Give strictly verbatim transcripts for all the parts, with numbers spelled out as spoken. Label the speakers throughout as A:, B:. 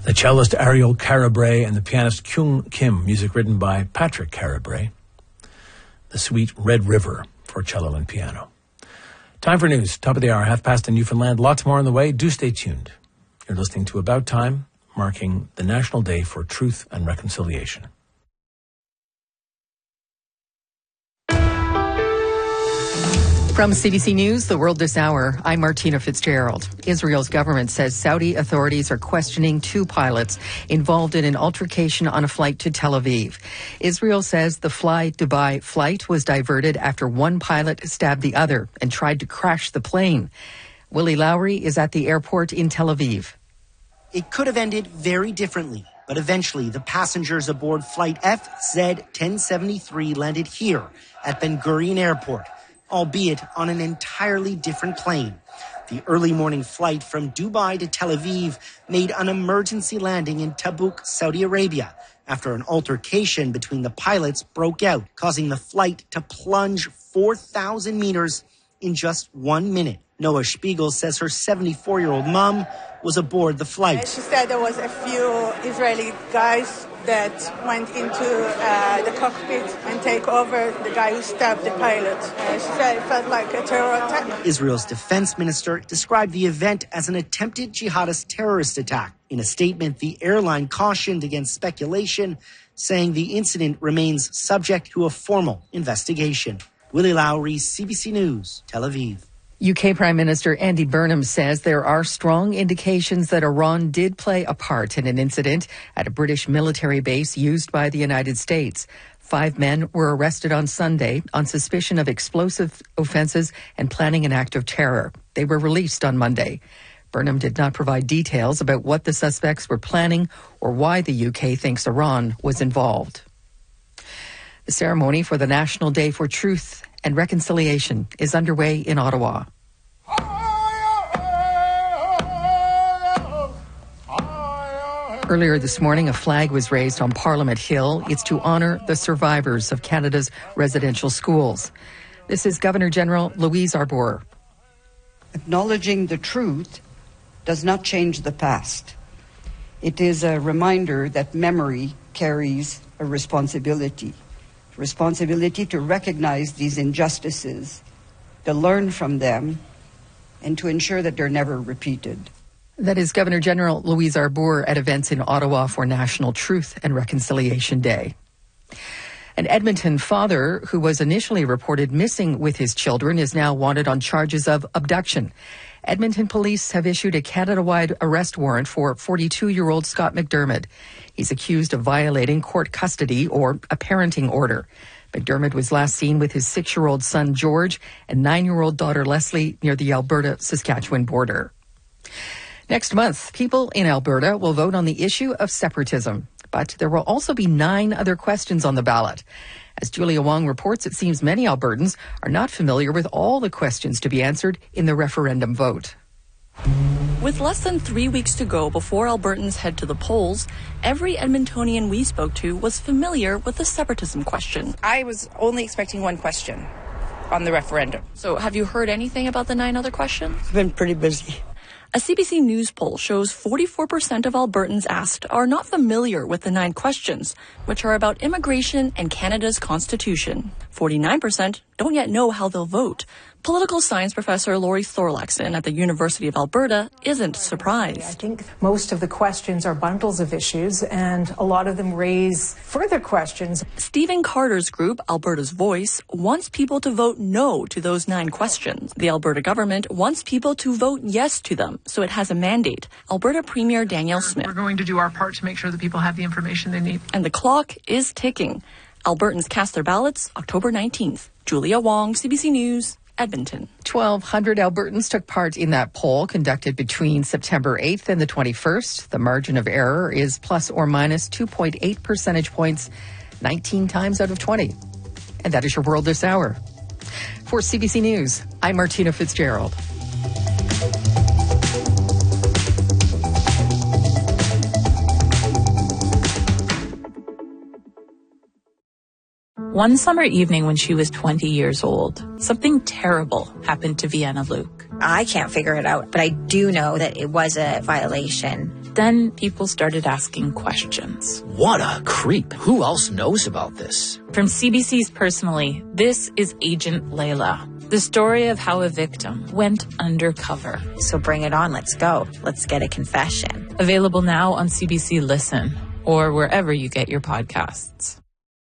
A: The cellist Ariel Carabray and the pianist Kyung Kim, music written by Patrick Carabray. The suite Red River for cello and piano. Time for news. Top of the hour, half past in Newfoundland. Lots more on the way. Do stay tuned. You're listening to About Time, marking the National Day for Truth and Reconciliation.
B: From C B C News, The World This Hour, I'm Martina Fitzgerald. Israel's government says Saudi authorities are questioning two pilots involved in an altercation on a flight to Tel Aviv. Israel says the Fly Dubai flight was diverted after one pilot stabbed the other and tried to crash the plane. Willie Lowry is at the airport in Tel Aviv.
C: It could have ended very differently, but eventually the passengers aboard flight F Z ten seventy-three landed here at Ben Gurion Airport, albeit on an entirely different plane. The early morning flight from Dubai to Tel Aviv made an emergency landing in Tabuk, Saudi Arabia, after an altercation between the pilots broke out, causing the flight to plunge four thousand meters in just one minute. Noah Spiegel says her seventy-four-year-old mom was aboard the flight.
D: She said there was a few Israeli guys that went into uh, the cockpit and take over the guy who stabbed the pilot. Uh, she said it felt like a terror attack.
C: Israel's defense minister described the event as an attempted jihadist terrorist attack. In a statement, the airline cautioned against speculation, saying the incident remains subject to a formal investigation. Willie Lowry, C B C News, Tel Aviv.
B: U K Prime Minister Andy Burnham says there are strong indications that Iran did play a part in an incident at a British military base used by the United States. Five men were arrested on Sunday on suspicion of explosive offenses and planning an act of terror. They were released on Monday. Burnham did not provide details about what the suspects were planning or why the U K thinks Iran was involved. The ceremony for the National Day for Truth and Reconciliation is underway in Ottawa. Earlier this morning, a flag was raised on Parliament Hill. It's to honour the survivors of Canada's residential schools. This is Governor General Louise Arbour.
E: Acknowledging the truth does not change the past. It is a reminder that memory carries a responsibility. Responsibility to recognize these injustices, to learn from them, and to ensure that they're never repeated.
B: That is Governor General Louise Arbour at events in Ottawa for National Truth and Reconciliation Day. An Edmonton father who was initially reported missing with his children is now wanted on charges of abduction. Edmonton police have issued a Canada-wide arrest warrant for forty-two-year-old Scott McDermott. He's accused of violating court custody or a parenting order. McDermott was last seen with his six-year-old son George and nine-year-old daughter Leslie near the Alberta-Saskatchewan border. Next month, people in Alberta will vote on the issue of separatism, but there will also be nine other questions on the ballot. As Julia Wong reports, it seems many Albertans are not familiar with all the questions to be answered in the referendum vote.
F: With less than three weeks to go before Albertans head to the polls, every Edmontonian we spoke to was familiar with the separatism question.
G: I was only expecting one question on the referendum.
F: So have you heard anything about the nine other questions?
G: I've been pretty busy.
F: A C B C News poll shows forty-four percent of Albertans asked are not familiar with the nine questions, which are about immigration and Canada's constitution. forty-nine percent don't yet know how they'll vote. Political science professor Laurie Thorlaxon at the University of Alberta isn't surprised.
H: I think most of the questions are bundles of issues, and a lot of them raise further questions.
F: Stephen Carter's group, Alberta's Voice, wants people to vote no to those nine questions. The Alberta government wants people to vote yes to them, so it has a mandate. Alberta Premier Danielle Smith.
I: We're going to do our part to make sure that people have the information they need.
F: And the clock is ticking. Albertans cast their ballots October nineteenth. Julia Wong, C B C News, Edmonton.
B: twelve hundred Albertans took part in that poll conducted between September eighth and the twenty-first. The margin of error is plus or minus two point eight percentage points, nineteen times out of twenty. And that is your World This Hour. For C B C News, I'm Martina Fitzgerald.
J: One summer evening when she was twenty years old, something terrible happened to Vienna Luke.
K: I can't figure it out, but I do know that it was a violation.
J: Then people started asking questions.
L: What a creep. Who else knows about this?
J: From C B C's Personally, this is Agent Layla, the story of how a victim went undercover.
K: So bring it on. Let's go. Let's get a confession.
J: Available now on C B C Listen or wherever you get your podcasts.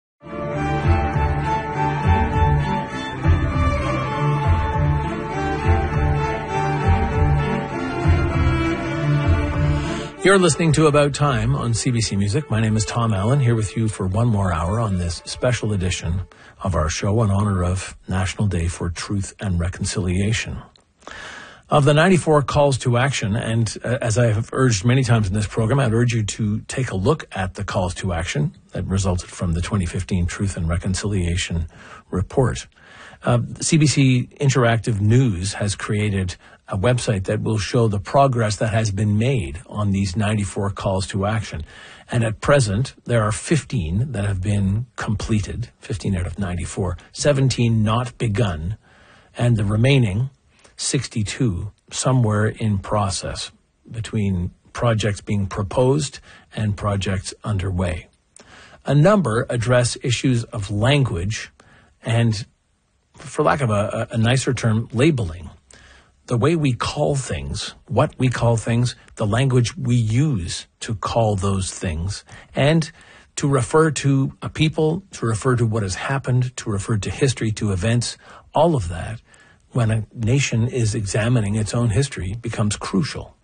A: You're listening to About Time on C B C Music. My name is Tom Allen, here with you for one more hour on this special edition of our show in honor of National Day for Truth and Reconciliation. Of the ninety-four calls to action, and uh, as I have urged many times in this program, I'd urge you to take a look at the calls to action that resulted from the twenty fifteen Truth and Reconciliation report. Uh, C B C Interactive News has created a website that will show the progress that has been made on these ninety-four calls to action. And at present, there are fifteen that have been completed, fifteen out of ninety-four, seventeen not begun, and the remaining sixty-two somewhere in process between projects being proposed and projects underway. A number address issues of language and, for lack of a, a nicer term, labeling. The way we call things, what we call things, the language we use to call those things, and to refer to a people, to refer to what has happened, to refer to history, to events, all of that, when a nation is examining its own history, becomes crucial.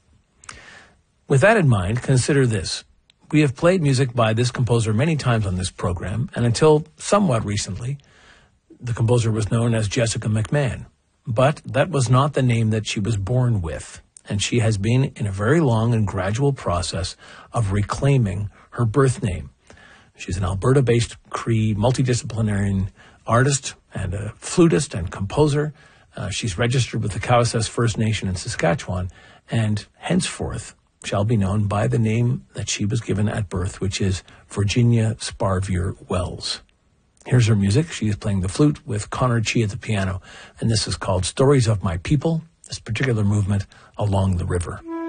A: With that in mind, consider this. We have played music by this composer many times on this program, and until somewhat recently, the composer was known as Jessica McMahon. But that was not the name that she was born with, and she has been in a very long and gradual process of reclaiming her birth name. She's an Alberta-based Cree multidisciplinary artist and a flutist and composer. Uh, she's registered with the Cowessess First Nation in Saskatchewan, and henceforth shall be known by the name that she was given at birth, which is Virginia Sparvier Wells. Here's her music. She is playing the flute with Connor Chi at the piano, and this is called Stories of My People, this particular movement, Along the River.